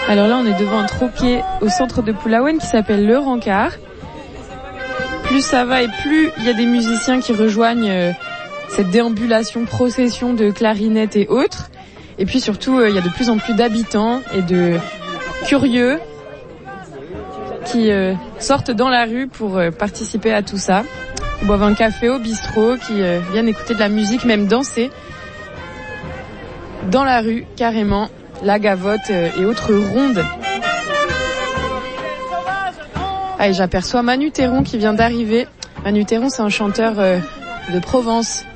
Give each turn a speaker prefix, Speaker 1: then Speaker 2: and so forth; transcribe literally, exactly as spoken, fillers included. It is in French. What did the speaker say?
Speaker 1: Alors là, on est devant un troquet au centre de Pulawen qui s'appelle Le Rancard. Plus ça va et plus il y a des musiciens qui rejoignent euh, cette déambulation, procession de clarinettes et autres. Et puis surtout, euh, il y a de plus en plus d'habitants et de curieux qui euh, sortent dans la rue pour euh, participer à tout ça. Ils boivent un café au bistrot, qui euh, viennent écouter de la musique, même danser dans la rue, carrément, la gavotte euh, et autres rondes. Ah, et j'aperçois Manu Théron qui vient d'arriver. Manu Théron, c'est un chanteur euh, de Provence.